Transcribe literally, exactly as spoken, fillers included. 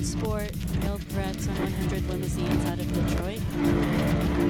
Sport, Male Threats on one hundred Limousines out of Detroit.